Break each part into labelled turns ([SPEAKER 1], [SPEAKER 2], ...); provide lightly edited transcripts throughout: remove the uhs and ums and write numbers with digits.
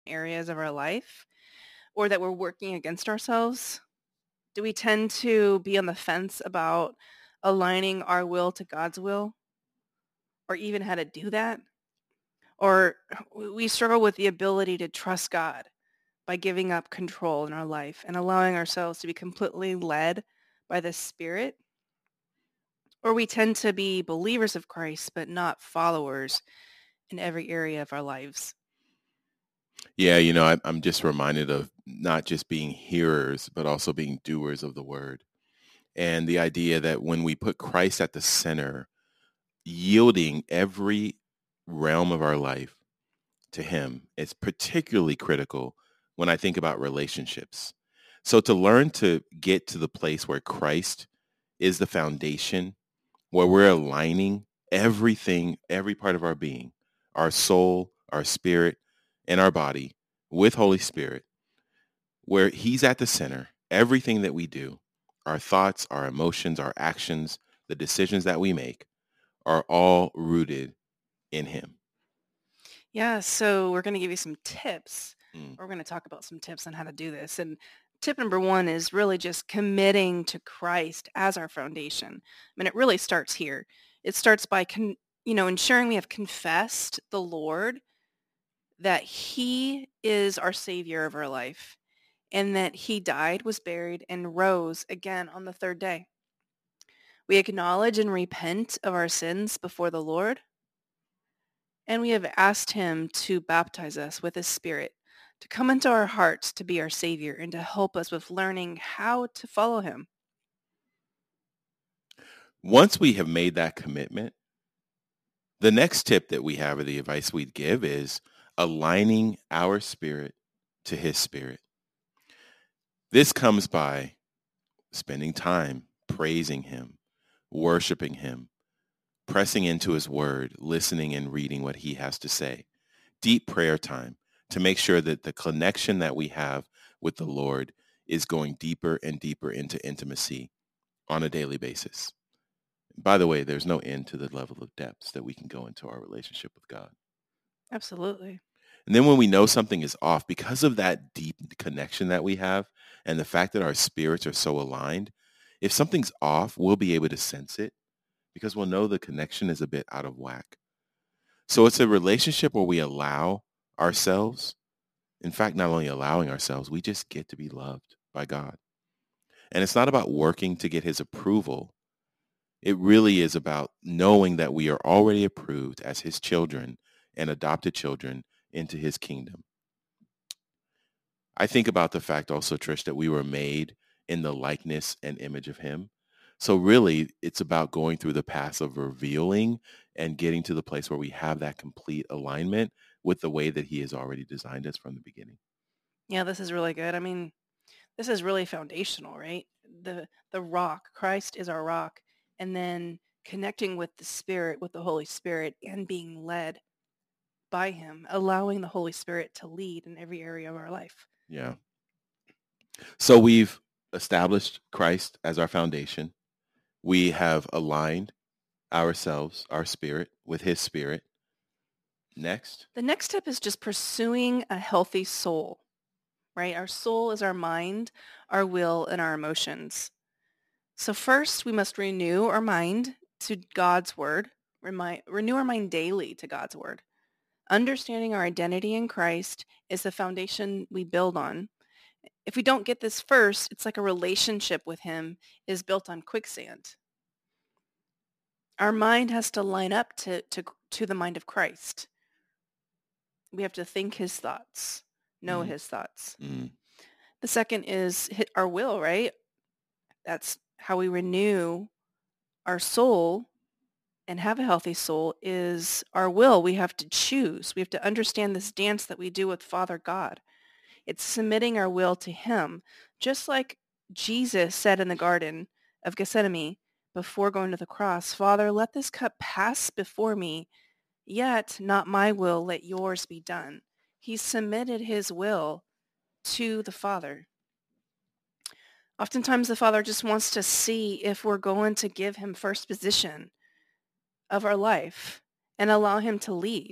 [SPEAKER 1] areas of our life or that we're working against ourselves? Do we tend to be on the fence about aligning our will to God's will or even how to do that? Or we struggle with the ability to trust God by giving up control in our life and allowing ourselves to be completely led by the Spirit? Or we tend to be believers of Christ, but not followers in every area of our lives.
[SPEAKER 2] Yeah, I'm just reminded of not just being hearers, but also being doers of the word. And the idea that when we put Christ at the center, yielding every realm of our life to him is particularly critical when I think about relationships. So to learn to get to the place where Christ is the foundation, where we're aligning everything, every part of our being, our soul, our spirit, and our body with Holy Spirit, where he's at the center, everything that we do, our thoughts, our emotions, our actions, the decisions that we make are all rooted in him.
[SPEAKER 1] Yeah, so we're going to give you some tips.
[SPEAKER 2] Mm.
[SPEAKER 1] We're going to talk about some tips on how to do this. And tip number one is really just committing to Christ as our foundation. I mean, it really starts here. It starts by, ensuring we have confessed the Lord, that he is our Savior of our life, and that he died, was buried, and rose again on the third day. We acknowledge and repent of our sins before the Lord, and we have asked him to baptize us with his Spirit, to come into our hearts to be our Savior and to help us with learning how to follow him.
[SPEAKER 2] Once we have made that commitment, the next tip that we have, or the advice we'd give, is aligning our spirit to his spirit. This comes by spending time praising him, worshiping him, pressing into his word, listening and reading what he has to say. Deep prayer time to make sure that the connection that we have with the Lord is going deeper and deeper into intimacy on a daily basis. By the way, there's no end to the level of depths that we can go into our relationship with God.
[SPEAKER 1] Absolutely.
[SPEAKER 2] And then when we know something is off, because of that deep connection that we have and the fact that our spirits are so aligned, if something's off, we'll be able to sense it because we'll know the connection is a bit out of whack. So it's a relationship where we allow ourselves, in fact, not only allowing ourselves, we just get to be loved by God. And it's not about working to get his approval. It really is about knowing that we are already approved as his children and adopted children into his kingdom. I think about the fact also, Trish, that we were made in the likeness and image of him. So really, it's about going through the path of revealing and getting to the place where we have that complete alignment with the way that he has already designed us from the beginning.
[SPEAKER 1] Yeah, this is really good. I mean, this is really foundational, right? The rock, Christ is our rock, and then connecting with the Spirit, with the Holy Spirit, and being led by him, allowing the Holy Spirit to lead in every area of our life.
[SPEAKER 2] Yeah. So we've established Christ as our foundation. We have aligned ourselves, our spirit, with his spirit. Next.
[SPEAKER 1] The next step is just pursuing a healthy soul, right? Our soul is our mind, our will, and our emotions. So first, we must renew our mind to God's word, renew our mind daily to God's word. Understanding our identity in Christ is the foundation we build on. If we don't get this first, it's like a relationship with him is built on quicksand. Our mind has to line up to the mind of Christ. We have to think his thoughts, know his thoughts. The second is our will, right? That's how we renew our soul and have a healthy soul is our will. We have to choose. We have to understand this dance that we do with Father God. It's submitting our will to him, just like Jesus said in the Garden of Gethsemane before going to the cross, Father, let this cup pass before me, yet not my will, let yours be done. He submitted his will to the Father. Oftentimes the Father just wants to see if we're going to give him first position of our life and allow him to lead.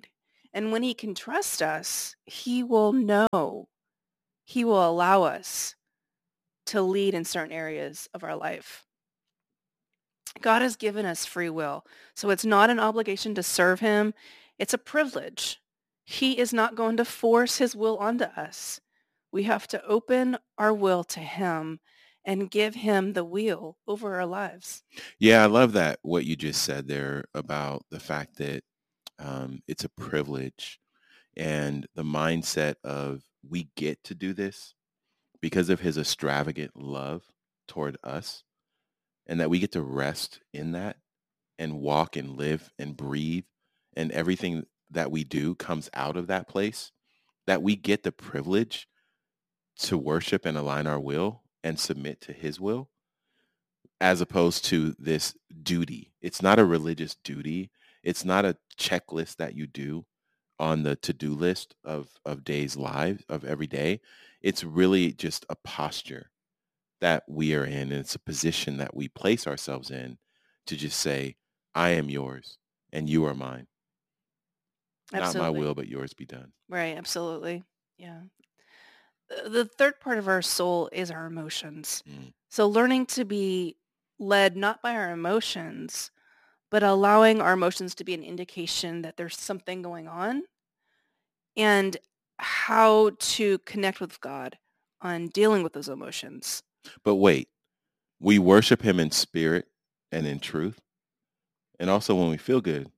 [SPEAKER 1] And when he can trust us, he will know, he will allow us to lead in certain areas of our life. God has given us free will. So it's not an obligation to serve him. It's a privilege. He is not going to force his will onto us. We have to open our will to him and give him the wheel over our lives.
[SPEAKER 2] Yeah, I love that, what you just said there about the fact that it's a privilege and the mindset of we get to do this because of his extravagant love toward us, and that we get to rest in that and walk and live and breathe, and everything that we do comes out of that place, that we get the privilege to worship and align our will and submit to his will, as opposed to this duty. It's not a religious duty. It's not a checklist that you do on the to-do list of days lives of every day. It's really just a posture that we are in. And it's a position that we place ourselves in to just say, I am yours and you are mine. Not my
[SPEAKER 1] Absolutely.
[SPEAKER 2] will, but yours be done.
[SPEAKER 1] Right. Absolutely. Yeah. The third part of our soul is our emotions.
[SPEAKER 2] Mm.
[SPEAKER 1] So learning to be led not by our emotions, but allowing our emotions to be an indication that there's something going on, and how to connect with God on dealing with those emotions.
[SPEAKER 2] But wait, we worship him in spirit and in truth, and also when we feel good.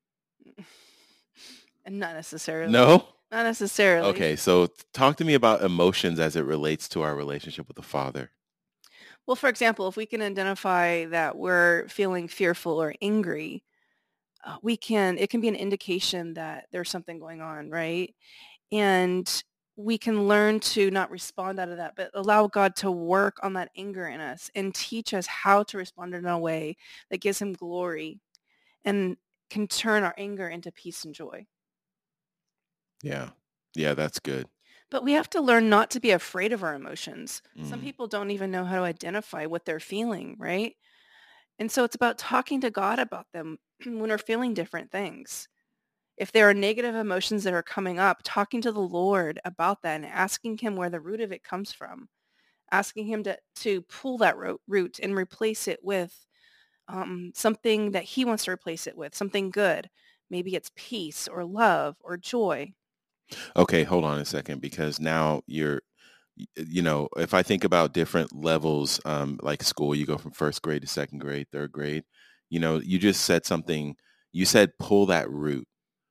[SPEAKER 1] And not necessarily.
[SPEAKER 2] No?
[SPEAKER 1] Not necessarily.
[SPEAKER 2] Okay, so talk to me about emotions as it relates to our relationship with the Father.
[SPEAKER 1] Well, for example, if we can identify that we're feeling fearful or angry, it can be an indication that there's something going on, right? And we can learn to not respond out of that, but allow God to work on that anger in us and teach us how to respond in a way that gives him glory and can turn our anger into peace and joy.
[SPEAKER 2] Yeah. Yeah, that's good.
[SPEAKER 1] But we have to learn not to be afraid of our emotions. Some
[SPEAKER 2] Mm.
[SPEAKER 1] people don't even know how to identify what they're feeling, right? And so it's about talking to God about them when we're feeling different things. If there are negative emotions that are coming up, talking to the Lord about that and asking him where the root of it comes from, asking him to pull that root and replace it with something that he wants to replace it with, something good. Maybe it's peace or love or joy.
[SPEAKER 2] Okay, hold on a second, because now if I think about different levels, like school, you go from first grade to second grade, third grade, you just said something, you said pull that root.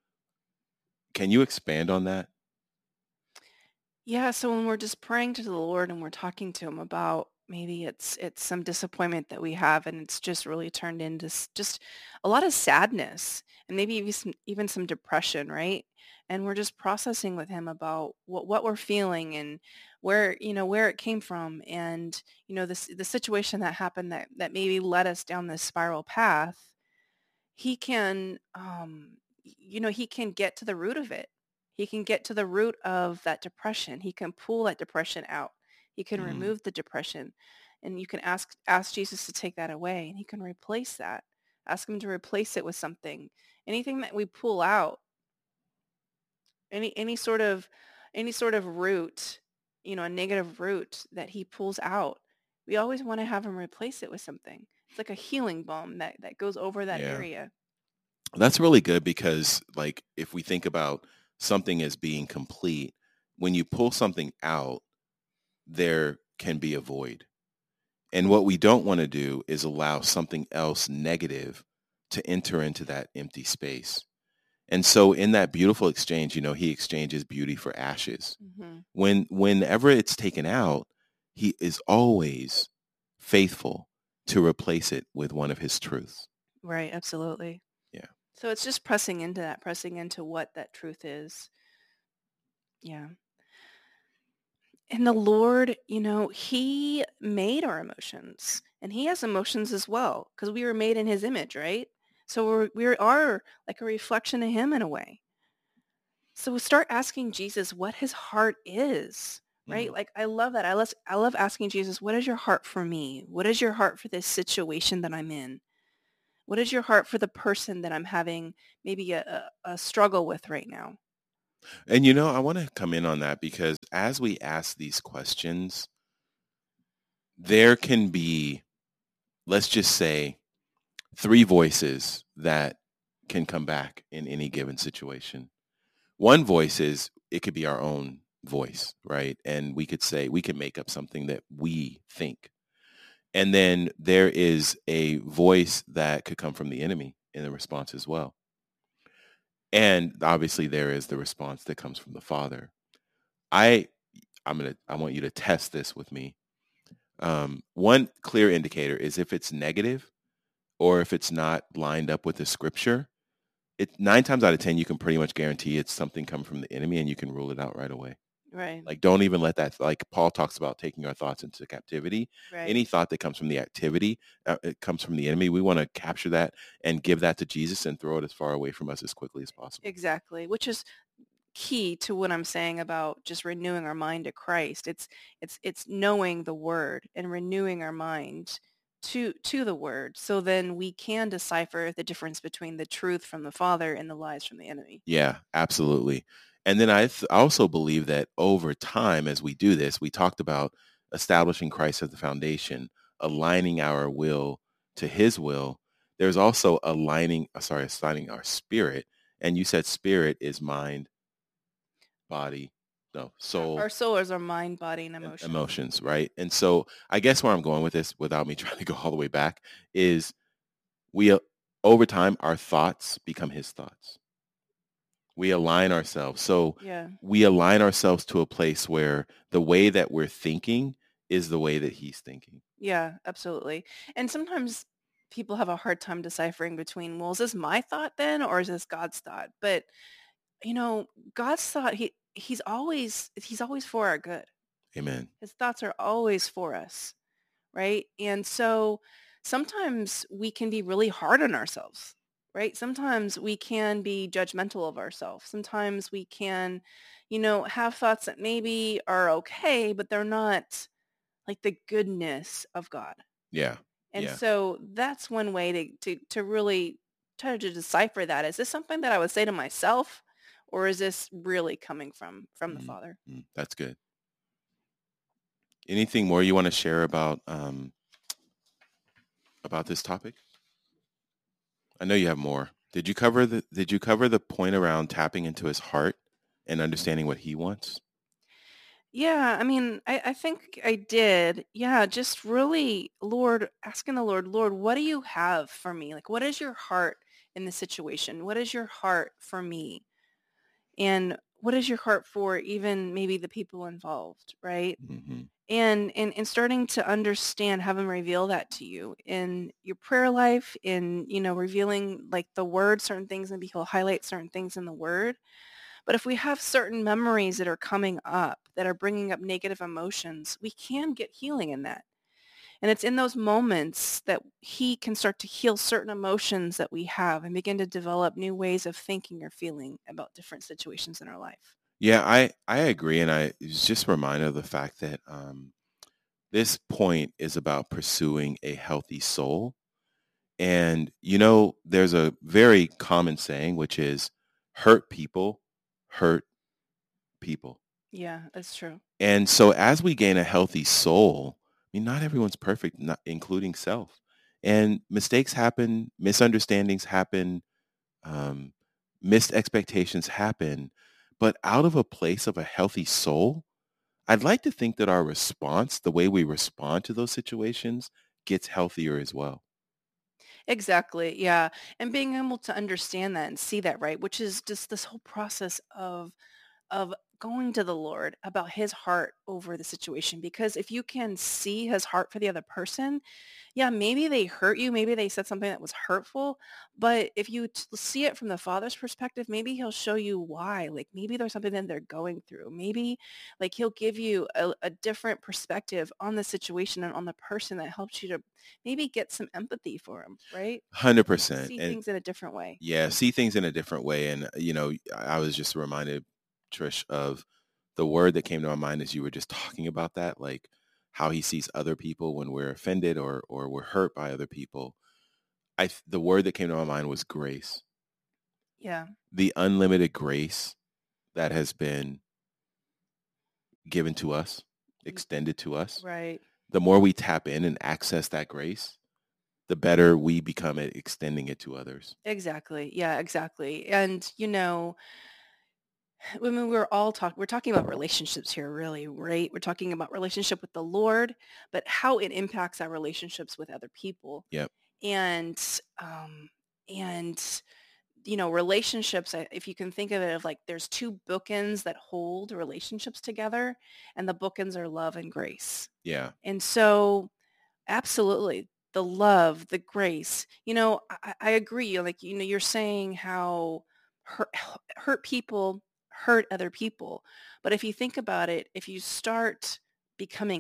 [SPEAKER 2] Can you expand on that?
[SPEAKER 1] Yeah, so when we're just praying to the Lord and we're talking to him about maybe it's some disappointment that we have and it's just really turned into just a lot of sadness and maybe even some depression, right? And we're just processing with him about what we're feeling and where it came from, and the situation that happened that maybe led us down this spiral path. He can he can get to the root of it. He can get to the root of that depression. He can pull that depression out. He can
[SPEAKER 2] Mm.
[SPEAKER 1] remove the depression, and you can ask Jesus to take that away, and he can replace that. Ask him to replace it with something. Anything that we pull out, any sort of root, a negative root that he pulls out, we always want to have him replace it with something. It's like a healing balm that goes over that
[SPEAKER 2] Yeah.
[SPEAKER 1] area.
[SPEAKER 2] That's really good, because like if we think about something as being complete, when you pull something out, there can be a void. And what we don't want to do is allow something else negative to enter into that empty space. And so in that beautiful exchange, he exchanges beauty for ashes.
[SPEAKER 1] Hmm.
[SPEAKER 2] Whenever it's taken out, he is always faithful to replace it with one of his truths.
[SPEAKER 1] Right, absolutely.
[SPEAKER 2] Yeah.
[SPEAKER 1] So it's just pressing into that, pressing into what that truth is. Yeah. And the Lord, he made our emotions, and he has emotions as well because we were made in his image, right? So we are like a reflection of him in a way. So we start asking Jesus what his heart is, right?
[SPEAKER 2] Mm.
[SPEAKER 1] Like I love that. I love asking Jesus, what is your heart for me? What is your heart for this situation that I'm in? What is your heart for the person that I'm having maybe a struggle with right now?
[SPEAKER 2] And I want to come in on that because as we ask these questions, there can be, let's just say, three voices that can come back in any given situation. One voice is it could be our own voice, right? And we could say we can make up something that we think. And then there is a voice that could come from the enemy in the response as well. And obviously there is the response that comes from the Father. I want you to test this with me. One clear indicator is if it's negative or if it's not lined up with the scripture. 9 times out of 10, you can pretty much guarantee it's something coming from the enemy, and you can rule it out right away.
[SPEAKER 1] Right.
[SPEAKER 2] Like, don't even let that, like Paul talks about taking our thoughts into captivity.
[SPEAKER 1] Right.
[SPEAKER 2] Any thought that comes from the activity, it comes from the enemy. We want to capture that and give that to Jesus and throw it as far away from us as quickly as possible.
[SPEAKER 1] Exactly. Which is key to what I'm saying about just renewing our mind to Christ. It's knowing the word and renewing our mind to the word, so then we can decipher the difference between the truth from the Father and the lies from the enemy.
[SPEAKER 2] Yeah, absolutely. And then I also believe that over time, as we do this, we talked about establishing Christ as the foundation, aligning our will to his will. There's also assigning our spirit. And you said spirit is mind, body, no, soul.
[SPEAKER 1] Our soul is our mind, body, and emotion.
[SPEAKER 2] Emotions, right? And so I guess where I'm going with this, without me trying to go all the way back, is over time, our thoughts become his thoughts. We align ourselves. So we align ourselves to a place where the way that we're thinking is the way that he's thinking.
[SPEAKER 1] Yeah, absolutely. And sometimes people have a hard time deciphering between, well, is this my thought then, or is this God's thought? But, God's thought, he's always for our good.
[SPEAKER 2] Amen.
[SPEAKER 1] His thoughts are always for us, right? And so sometimes we can be really hard on ourselves, right? Sometimes we can be judgmental of ourselves. Sometimes we can, have thoughts that maybe are okay, but they're not like the goodness of God.
[SPEAKER 2] Yeah.
[SPEAKER 1] And so that's one way to really try to decipher that. Is this something that I would say to myself, or is this really coming from the Father?
[SPEAKER 2] That's good. Anything more you want to share about this topic? I know you have more. Did you cover the point around tapping into his heart and understanding what he wants?
[SPEAKER 1] Yeah, I mean, I think I did. Yeah, just really, asking the Lord, what do you have for me? Like, what is your heart in this situation? What is your heart for me? And what is your heart for even maybe the people involved, right?
[SPEAKER 2] Mm-hmm.
[SPEAKER 1] And starting to understand, have him reveal that to you in your prayer life, in, revealing like the word, certain things, maybe he'll highlight certain things in the word. But if we have certain memories that are coming up that are bringing up negative emotions, we can get healing in that. And it's in those moments that he can start to heal certain emotions that we have and begin to develop new ways of thinking or feeling about different situations in our life.
[SPEAKER 2] Yeah, I agree. And I was just reminded of the fact that this point is about pursuing a healthy soul. And, there's a very common saying, which is hurt people.
[SPEAKER 1] Yeah, that's true.
[SPEAKER 2] And so as we gain a healthy soul, I mean, not everyone's perfect, not including self. And mistakes happen, misunderstandings happen, um, missed expectations happen. But out of a place of a healthy soul, I'd like to think that our response, the way we respond to those situations, gets healthier as well.
[SPEAKER 1] Exactly. Yeah. And being able to understand that and see that, right? Which is just this whole process of going to the Lord about his heart over the situation. Because if you can see his heart for the other person, yeah, maybe they hurt you. Maybe they said something that was hurtful. But if you see it from the Father's perspective, maybe he'll show you why. Like maybe there's something that they're going through. Maybe like he'll give you a different perspective on the situation and on the person that helps you to maybe get some empathy for him, right?
[SPEAKER 2] 100%.
[SPEAKER 1] See
[SPEAKER 2] And
[SPEAKER 1] things in a different way.
[SPEAKER 2] yeah, see things in a different way. And, I was just reminded, Trish, of the word that came to my mind as you were just talking about that, like how he sees other people when we're offended or we're hurt by other people. the word that came to my mind was grace.
[SPEAKER 1] Yeah.
[SPEAKER 2] The unlimited grace that has been given to us, extended to us.
[SPEAKER 1] Right.
[SPEAKER 2] The more we tap in and access that grace, the better we become at extending it to others.
[SPEAKER 1] Exactly. Yeah, exactly. And, when we're talking about relationships here, really, right? We're talking about relationship with the Lord, but how it impacts our relationships with other people.
[SPEAKER 2] Yep.
[SPEAKER 1] And, um, and, relationships, if you can think of it of like there's two bookends that hold relationships together, and the bookends are love and grace.
[SPEAKER 2] Yeah.
[SPEAKER 1] And so absolutely. The love, the grace. I agree. Like, you're saying how hurt, hurt people hurt other people. But if you think about it, if you start becoming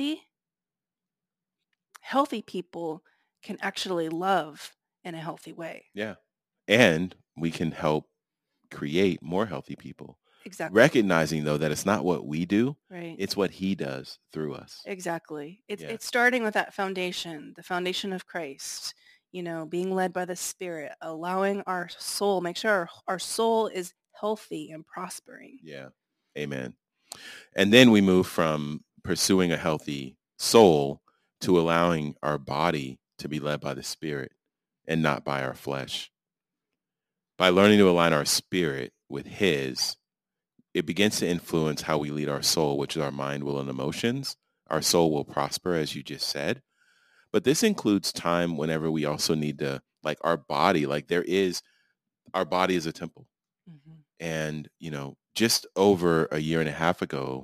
[SPEAKER 1] healthy people can actually love in a healthy way.
[SPEAKER 2] Yeah. And we can help create more healthy people.
[SPEAKER 1] Exactly.
[SPEAKER 2] Recognizing, though, that it's not what we do,
[SPEAKER 1] Right.
[SPEAKER 2] it's what he does through us.
[SPEAKER 1] Exactly. It's
[SPEAKER 2] Yeah.
[SPEAKER 1] it's starting with that foundation, the foundation of Christ, being led by the Spirit, allowing our soul, make sure our soul is healthy and prospering.
[SPEAKER 2] Yeah. Amen. And then we move from pursuing a healthy soul to allowing our body to be led by the Spirit and not by our flesh. By learning to align our spirit with his, it begins to influence how we lead our soul, which is our mind, will, and emotions. Our soul will prosper, as you just said. But this includes time whenever we also need to, like our body, our body is a temple.
[SPEAKER 1] Mm-hmm.
[SPEAKER 2] And, just over a year and a half ago,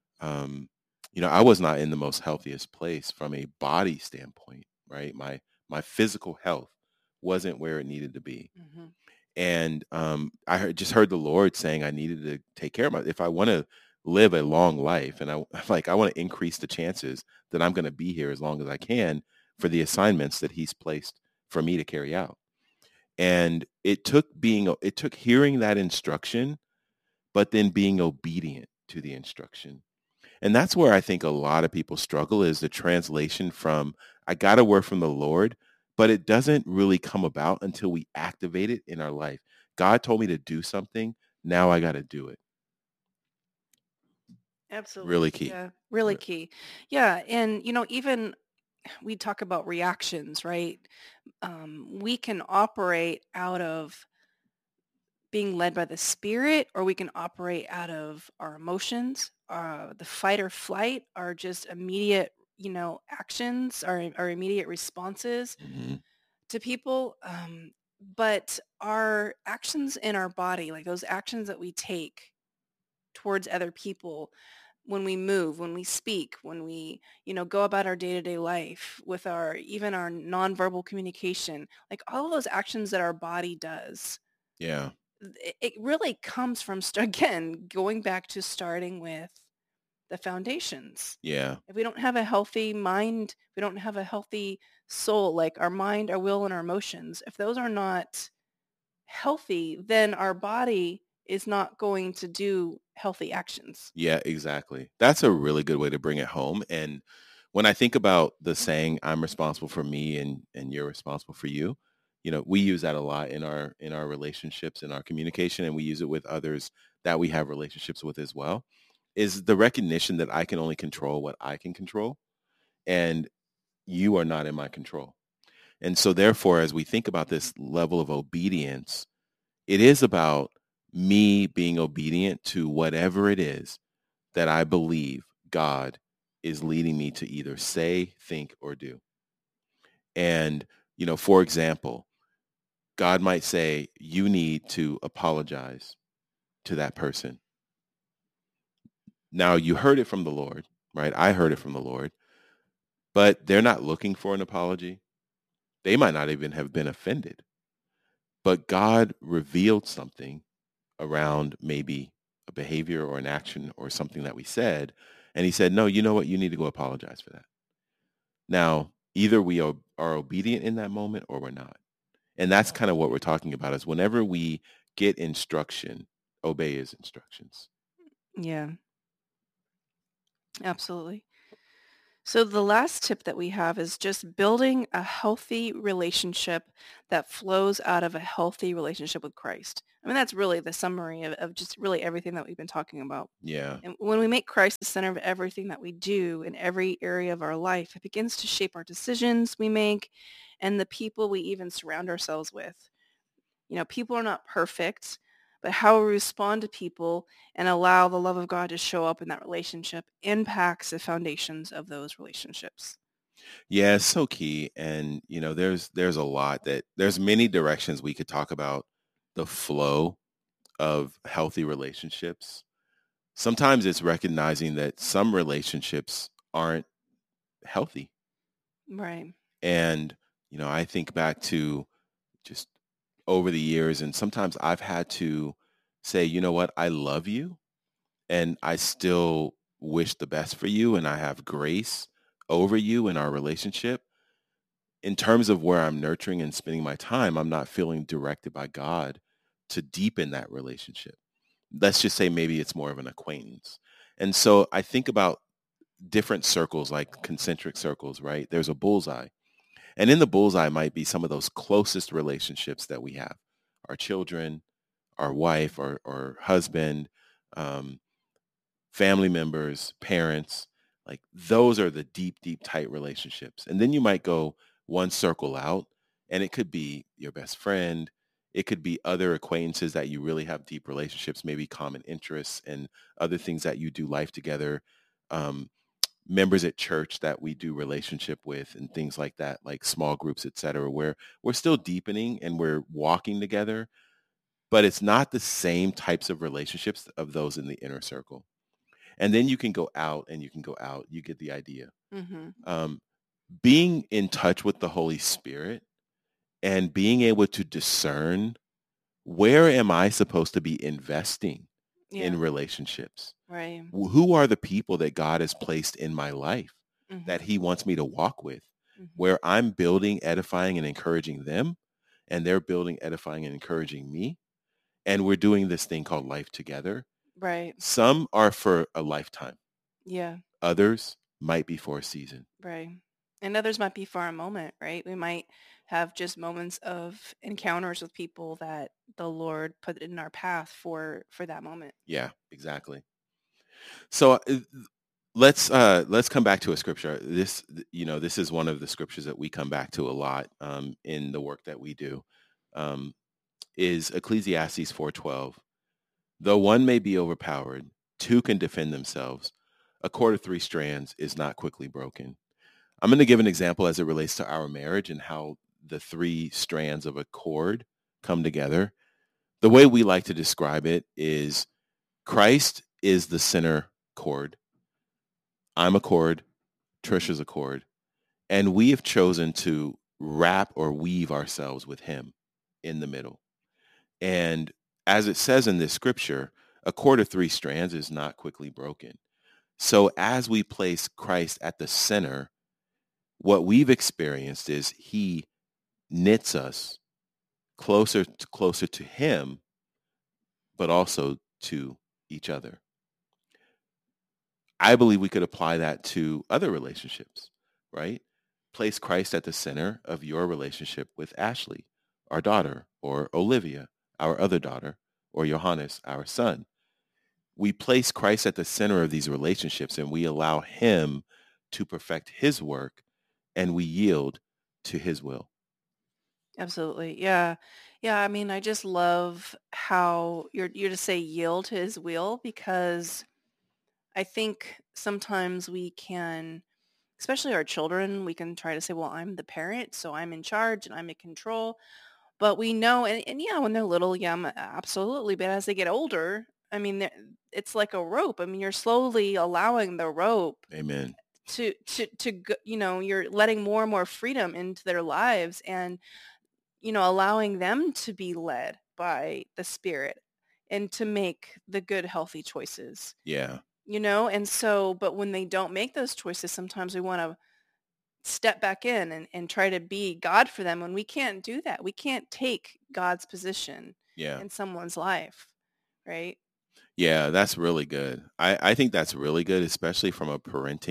[SPEAKER 2] I was not in the most healthiest place from a body standpoint, right? My physical health wasn't where it needed to be.
[SPEAKER 1] Mm-hmm.
[SPEAKER 2] And I just heard the Lord saying I needed to take care of if I want to live a long life, and I want to increase the chances that I'm going to be here as long as I can for the assignments that he's placed for me to carry out. And it took hearing that instruction, but then being obedient to the instruction. And that's where I think a lot of people struggle, is the translation from I got a word from the Lord, but it doesn't really come about until we activate it in our life. God told me to do something. Now I got to do it.
[SPEAKER 1] Absolutely.
[SPEAKER 2] Really key.
[SPEAKER 1] Yeah, really key. Yeah. And, even we talk about reactions, right? We can operate out of being led by the Spirit, or we can operate out of our emotions. The fight or flight are just immediate, actions, or immediate responses
[SPEAKER 2] Mm-hmm.
[SPEAKER 1] to people. But our actions in our body, like those actions that we take towards other people, when we move, when we speak, when we, go about our day-to-day life with even our nonverbal communication, like all of those actions that our body does.
[SPEAKER 2] Yeah.
[SPEAKER 1] It really comes from, again, going back to starting with the foundations.
[SPEAKER 2] Yeah.
[SPEAKER 1] If we don't have a healthy mind, we don't have a healthy soul, like our mind, our will, and our emotions, if those are not healthy, then our body is not going to do healthy actions.
[SPEAKER 2] Yeah, exactly. That's a really good way to bring it home. And when I think about the saying, I'm responsible for me and you're responsible for you, we use that a lot in our relationships, in our communication, and we use it with others that we have relationships with as well, is the recognition that I can only control what I can control, and you are not in my control. And so therefore, as we think about this level of obedience, it is about me being obedient to whatever it is that I believe God is leading me to either say, think, or do. And, for example, God might say, you need to apologize to that person. Now, you heard it from the Lord, right? I heard it from the Lord, but they're not looking for an apology. They might not even have been offended, but God revealed something around maybe a behavior or an action or something that we said. And he said, no, you know what? You need to go apologize for that. Now, either we are obedient in that moment or we're not. And that's kind of what we're talking about, is whenever we get instruction, obey his instructions.
[SPEAKER 1] Yeah, absolutely. So the last tip that we have is just building a healthy relationship that flows out of a healthy relationship with Christ. I mean, that's really the summary of just really everything that we've been talking about.
[SPEAKER 2] Yeah.
[SPEAKER 1] And when we make Christ the center of everything that we do in every area of our life, it begins to shape our decisions we make and the people we even surround ourselves with. People are not perfect, but how we respond to people and allow the love of God to show up in that relationship impacts the foundations of those relationships.
[SPEAKER 2] Yeah, it's so key. And, there's a lot there's many directions we could talk about the flow of healthy relationships. Sometimes it's recognizing that some relationships aren't healthy.
[SPEAKER 1] Right.
[SPEAKER 2] And, I think back to just over the years, and sometimes I've had to say, you know what, I love you and I still wish the best for you and I have grace over you in our relationship. In terms of where I'm nurturing and spending my time, I'm not feeling directed by God to deepen that relationship. Let's just say maybe it's more of an acquaintance. And so I think about different circles, like concentric circles, right? There's a bullseye. And in the bullseye might be some of those closest relationships that we have, our children, our wife or husband, um, family members, parents. Like those are the deep, deep, tight relationships. And then you might go one circle out and it could be your best friend. It could be other acquaintances that you really have deep relationships, maybe common interests and other things that you do life together. Um, Members at church that we do relationship with and things like that, like small groups, et cetera, where we're still deepening and we're walking together, but it's not the same types of relationships of those in the inner circle. And then you can go out and you can go out. You get the idea.
[SPEAKER 1] Mm-hmm.
[SPEAKER 2] Um, Being in touch with the Holy Spirit and being able to discern where am I supposed to be investing
[SPEAKER 1] Yeah.
[SPEAKER 2] in relationships?
[SPEAKER 1] Right.
[SPEAKER 2] Who are the people that God has placed in my life that
[SPEAKER 1] Mm-hmm.
[SPEAKER 2] he wants me to walk with,
[SPEAKER 1] Mm-hmm.
[SPEAKER 2] where I'm building, edifying, and encouraging them, and they're building, edifying, and encouraging me. And we're doing this thing called life together.
[SPEAKER 1] Right.
[SPEAKER 2] Some are for a lifetime.
[SPEAKER 1] Yeah.
[SPEAKER 2] Others might be for a season.
[SPEAKER 1] Right. And others might be for a moment, right? We might have just moments of encounters with people that the Lord put in our path for that moment.
[SPEAKER 2] Yeah, exactly. So let's come back to a scripture. This is one of the scriptures that we come back to a lot in the work that we do. Is Ecclesiastes 4:12. Though one may be overpowered, two can defend themselves. A cord of three strands is not quickly broken. I'm going to give an example as it relates to our marriage and how the three strands of a cord come together. The way we like to describe it is Christ is the center cord. I'm a cord. Trisha's a cord. And we have chosen to wrap or weave ourselves with him in the middle. And as it says in this scripture, a cord of three strands is not quickly broken. So as we place Christ at the center, what we've experienced is he knits us closer to him, but also to each other. I believe we could apply that to other relationships, right? Place Christ at the center of your relationship with Ashley, our daughter, or Olivia, our other daughter, or Johannes, our son. We place Christ at the center of these relationships and we allow him to perfect his work and we yield to his will.
[SPEAKER 1] Absolutely. Yeah. Yeah. I mean, I just love how you're to say yield to his will, because I think sometimes we can, especially our children, we can try to say, well, I'm the parent, so I'm in charge and I'm in control. But we know, and yeah, when they're little, yeah, absolutely. But as they get older, I mean, it's like a rope. I mean, you're slowly allowing the rope
[SPEAKER 2] Amen.
[SPEAKER 1] to you're letting more and more freedom into their lives, and allowing them to be led by the Spirit and to make the good, healthy choices.
[SPEAKER 2] Yeah.
[SPEAKER 1] And so, but when they don't make those choices, sometimes we want to step back in and try to be God for them when we can't do that. We can't take God's position
[SPEAKER 2] Yeah.
[SPEAKER 1] in someone's life, right?
[SPEAKER 2] Yeah, that's really good. I think that's really good, especially from a parenting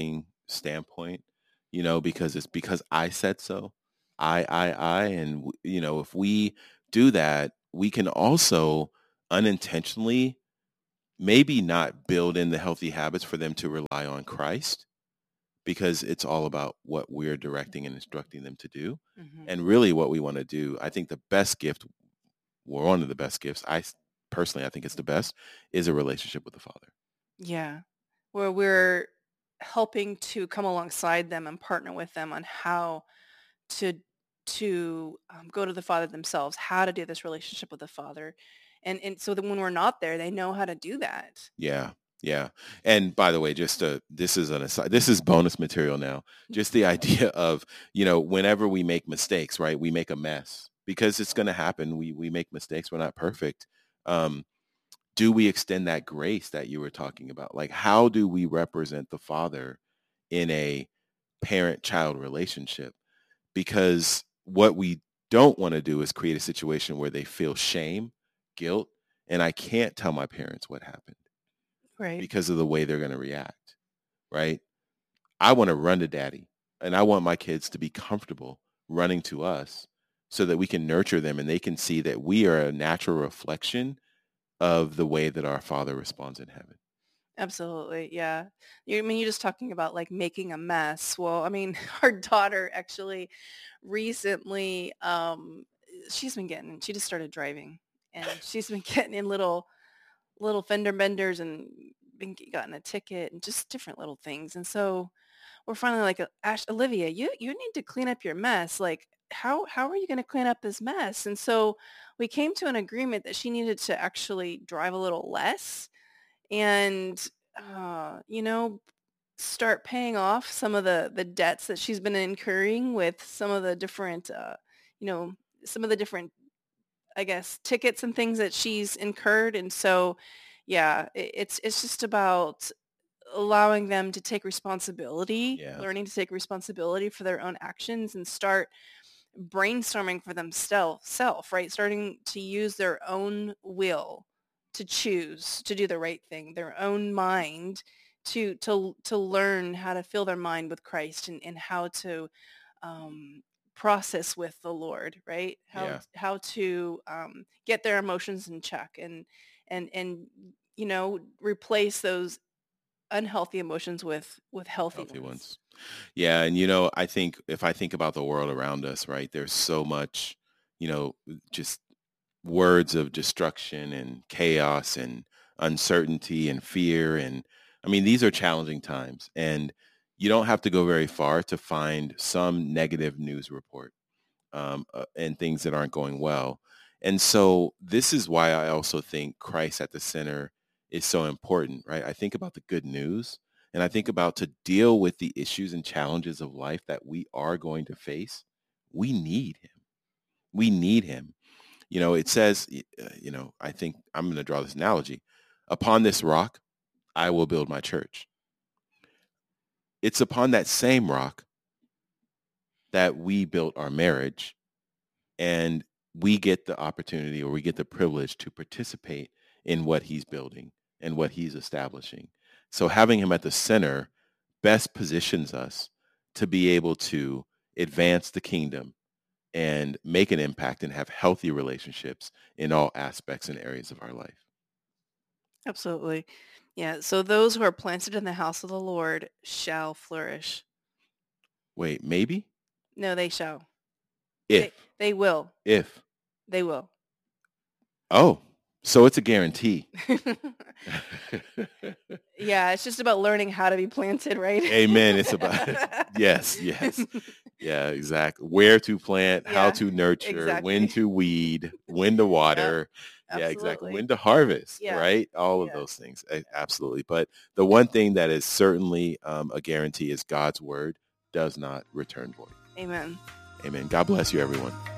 [SPEAKER 2] standpoint, because it's because I said so. And if we do that, we can also unintentionally maybe not build in the healthy habits for them to rely on Christ, because it's all about what we're directing and instructing them to do.
[SPEAKER 1] Mm-hmm.
[SPEAKER 2] And really what we want to do, I think the best gift, or one of the best gifts, I think it's the best, is a relationship with the Father.
[SPEAKER 1] Yeah. Where we're helping to come alongside them and partner with them on how to go to the Father themselves, how to do this relationship with the Father. And so that when we're not there, they know how to do that.
[SPEAKER 2] Yeah. Yeah. And by the way, this is an aside, this is bonus material now. Just the idea of, whenever we make mistakes, right? We make a mess, because it's going to happen. We make mistakes. We're not perfect. Do we extend that grace that you were talking about? Like, how do we represent the Father in a parent-child relationship? Because what we don't want to do is create a situation where they feel shame, guilt, and I can't tell my parents what happened.
[SPEAKER 1] Right.
[SPEAKER 2] Because of the way they're going to react, right? I want to run to daddy, and I want my kids to be comfortable running to us so that we can nurture them and they can see that we are a natural reflection of the way that our Father responds in heaven.
[SPEAKER 1] Absolutely. Yeah. You're just talking about like making a mess. Well, our daughter actually recently, she just started driving, and she's been getting in little fender benders and gotten a ticket and just different little things. And so we're finally like, Olivia, you need to clean up your mess. Like, how are you going to clean up this mess? And so we came to an agreement that she needed to actually drive a little less and, start paying off some of the debts that she's been incurring with some of the different, some of the different, I guess, tickets and things that she's incurred. And so, yeah, it's just about allowing them to take responsibility, learning to take responsibility for their own actions and start brainstorming for themselves, right? Starting to use their own will to choose to do the right thing, their own mind to learn how to fill their mind with Christ and how to process with the Lord, right? How to get their emotions in check and replace those unhealthy emotions with healthy ones.
[SPEAKER 2] Yeah. And, I think if I think about the world around us, right, there's so much, just words of destruction and chaos and uncertainty and fear. And these are challenging times, and you don't have to go very far to find some negative news report and things that aren't going well. And so this is why I also think Christ at the center is so important, right? I think about the good news, and I think about to deal with the issues and challenges of life that we are going to face. We need him. We need him. It says, I think I'm going to draw this analogy. Upon this rock, I will build my church. It's upon that same rock that we built our marriage, and we get the opportunity, or we get the privilege, to participate in what he's building and what he's establishing. So having him at the center best positions us to be able to advance the kingdom and make an impact and have healthy relationships in all aspects and areas of our life.
[SPEAKER 1] Absolutely. Yeah. So those who are planted in the house of the Lord shall flourish.
[SPEAKER 2] Wait, maybe?
[SPEAKER 1] No, they shall.
[SPEAKER 2] If.
[SPEAKER 1] They will.
[SPEAKER 2] If.
[SPEAKER 1] They will.
[SPEAKER 2] Oh, so it's a guarantee.
[SPEAKER 1] Yeah, it's just about learning how to be planted, right?
[SPEAKER 2] Amen. It's about, yes. Yeah, exactly. Where to plant, how to nurture, when to weed, when to water. Yep. Yeah, exactly. When to harvest, right? All of those things. Absolutely. But the one thing that is certainly a guarantee is God's word does not return void.
[SPEAKER 1] Amen.
[SPEAKER 2] Amen. God bless you, everyone.